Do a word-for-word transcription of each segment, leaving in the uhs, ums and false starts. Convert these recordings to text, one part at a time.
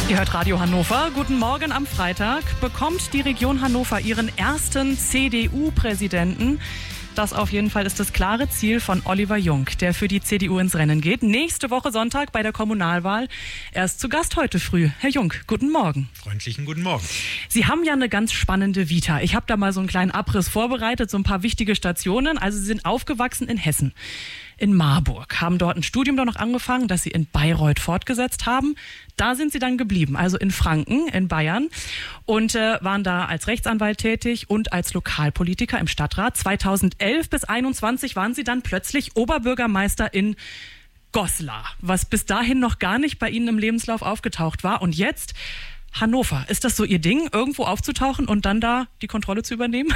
Ihr hört Radio Hannover. Guten Morgen am Freitag. Bekommt die Region Hannover ihren ersten C D U-Präsidenten? Das auf jeden Fall ist das klare Ziel von Oliver Jung, der für die C D U ins Rennen geht. Nächste Woche Sonntag bei der Kommunalwahl. Er ist zu Gast heute früh. Herr Jung, guten Morgen. Freundlichen guten Morgen. Sie haben ja eine ganz spannende Vita. Ich habe da mal so einen kleinen Abriss vorbereitet, so ein paar wichtige Stationen. Also Sie sind aufgewachsen in Hessen, in Marburg, haben dort ein Studium dann noch angefangen, das Sie in Bayreuth fortgesetzt haben. Da sind Sie dann geblieben, also in Franken, in Bayern, und äh, waren da als Rechtsanwalt tätig und als Lokalpolitiker im Stadtrat. zweitausendelf bis einundzwanzig waren Sie dann plötzlich Oberbürgermeister in Goslar, was bis dahin noch gar nicht bei Ihnen im Lebenslauf aufgetaucht war. Und jetzt Hannover. Ist das so Ihr Ding, irgendwo aufzutauchen und dann da die Kontrolle zu übernehmen?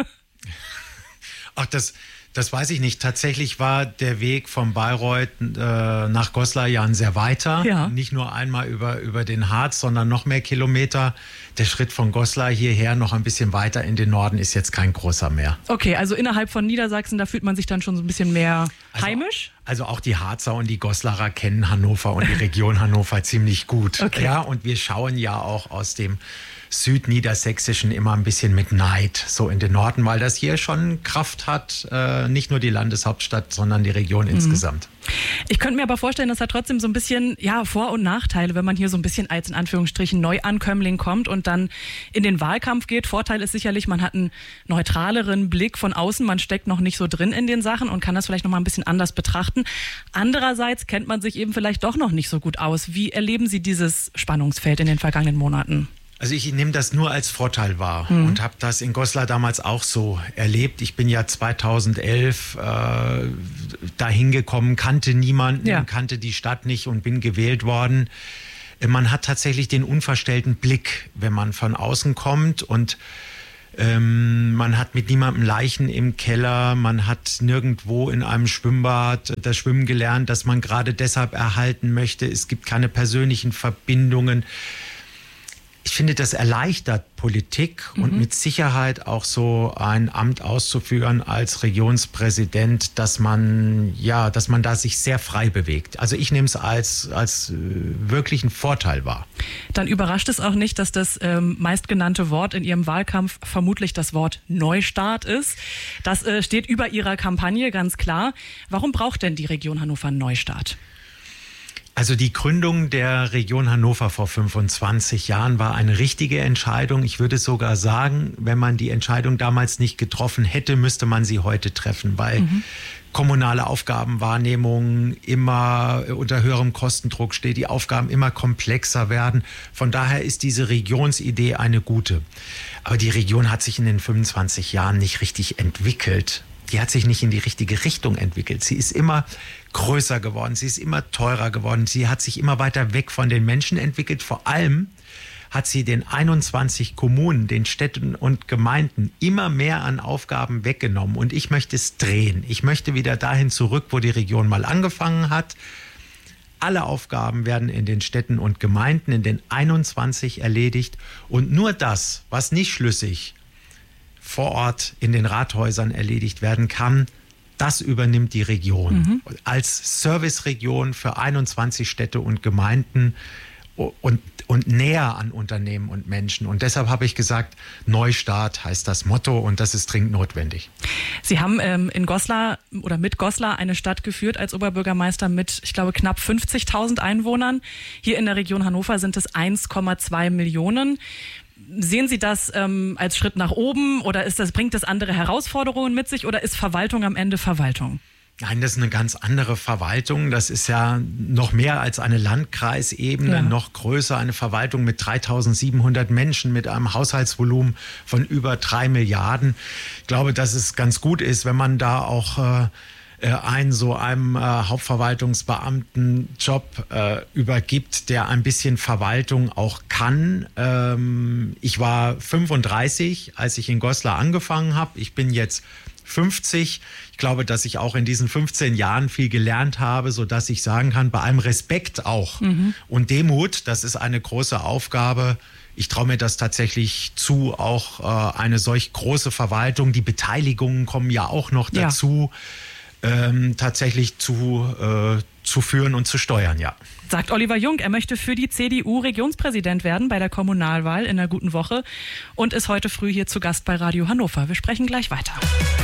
Ach, das... Das weiß ich nicht. Tatsächlich war der Weg von Bayreuth äh, nach Goslar ja ein sehr weiter. Ja. Nicht nur einmal über, über den Harz, sondern noch mehr Kilometer. Der Schritt von Goslar hierher noch ein bisschen weiter in den Norden ist jetzt kein großer mehr. Okay, also innerhalb von Niedersachsen, da fühlt man sich dann schon so ein bisschen mehr also, heimisch? Also auch die Harzer und die Goslarer kennen Hannover und die Region Hannover ziemlich gut. Okay. Ja, und wir schauen ja auch aus dem Südniedersächsischen immer ein bisschen mit Neid so in den Norden, weil das hier schon Kraft hat, äh, nicht nur die Landeshauptstadt, sondern die Region mhm. insgesamt. Ich könnte mir aber vorstellen, dass da trotzdem so ein bisschen ja, Vor- und Nachteile, wenn man hier so ein bisschen als in Anführungsstrichen Neuankömmling kommt und dann in den Wahlkampf geht. Vorteil ist sicherlich, man hat einen neutraleren Blick von außen, man steckt noch nicht so drin in den Sachen und kann das vielleicht noch mal ein bisschen anders betrachten. Andererseits kennt man sich eben vielleicht doch noch nicht so gut aus. Wie erleben Sie dieses Spannungsfeld in den vergangenen Monaten? Also ich nehme das nur als Vorteil wahr mhm. und habe das in Goslar damals auch so erlebt. Ich bin ja zweitausendelf äh, dahin gekommen, kannte niemanden, ja. kannte die Stadt nicht und bin gewählt worden. Man hat tatsächlich den unverstellten Blick, wenn man von außen kommt, und ähm, man hat mit niemandem Leichen im Keller, man hat nirgendwo in einem Schwimmbad das Schwimmen gelernt, das man gerade deshalb erhalten möchte. Es gibt keine persönlichen Verbindungen. Ich finde, das erleichtert Politik mhm. und mit Sicherheit auch so ein Amt auszuführen als Regionspräsident, dass man ja, dass man da sich sehr frei bewegt. Also ich nehme es als als äh, wirklichen Vorteil wahr. Dann überrascht es auch nicht, dass das ähm, meistgenannte Wort in Ihrem Wahlkampf vermutlich das Wort Neustart ist. Das äh, steht über Ihrer Kampagne, ganz klar. Warum braucht denn die Region Hannover einen Neustart? Also die Gründung der Region Hannover vor fünfundzwanzig Jahren war eine richtige Entscheidung. Ich würde sogar sagen, wenn man die Entscheidung damals nicht getroffen hätte, müsste man sie heute treffen, weil mhm. kommunale Aufgabenwahrnehmung immer unter höherem Kostendruck steht, die Aufgaben immer komplexer werden. Von daher ist diese Regionsidee eine gute. Aber die Region hat sich in den fünfundzwanzig Jahren nicht richtig entwickelt. Die hat sich nicht in die richtige Richtung entwickelt. Sie ist immer größer geworden, sie ist immer teurer geworden, sie hat sich immer weiter weg von den Menschen entwickelt. Vor allem hat sie den einundzwanzig Kommunen, den Städten und Gemeinden immer mehr an Aufgaben weggenommen. Und ich möchte es drehen. Ich möchte wieder dahin zurück, wo die Region mal angefangen hat. Alle Aufgaben werden in den Städten und Gemeinden, in den einundzwanzig erledigt. Und nur das, was nicht schlüssig vor Ort in den Rathäusern erledigt werden kann, das übernimmt die Region. Mhm. Als Serviceregion für einundzwanzig Städte und Gemeinden und, und näher an Unternehmen und Menschen. Und deshalb habe ich gesagt, Neustart heißt das Motto, und das ist dringend notwendig. Sie haben ähm, in Goslar oder mit Goslar eine Stadt geführt als Oberbürgermeister mit, ich glaube, knapp fünfzigtausend Einwohnern. Hier in der Region Hannover sind es eins Komma zwei Millionen. Sehen Sie das ähm, als Schritt nach oben, oder ist das, bringt das andere Herausforderungen mit sich, oder ist Verwaltung am Ende Verwaltung? Nein, das ist eine ganz andere Verwaltung. Das ist ja noch mehr als eine Landkreisebene, ja. noch größer, eine Verwaltung mit dreitausendsiebenhundert Menschen, mit einem Haushaltsvolumen von über drei Milliarden. Ich glaube, dass es ganz gut ist, wenn man da auch äh, einen so einem äh, Hauptverwaltungsbeamtenjob äh, übergibt, der ein bisschen Verwaltung auch kann. Ähm, ich war fünfunddreißig, als ich in Goslar angefangen habe. Ich bin jetzt fünfzig. Ich glaube, dass ich auch in diesen fünfzehn Jahren viel gelernt habe, sodass ich sagen kann, bei allem Respekt auch mhm. und Demut, das ist eine große Aufgabe. Ich traue mir das tatsächlich zu, auch äh, eine solch große Verwaltung. Die Beteiligungen kommen ja auch noch dazu. Ja. Ähm, tatsächlich zu, äh, zu führen und zu steuern, ja. Sagt Oliver Jung, er möchte für die C D U Regionspräsident werden bei der Kommunalwahl in einer guten Woche und ist heute früh hier zu Gast bei Radio Hannover. Wir sprechen gleich weiter.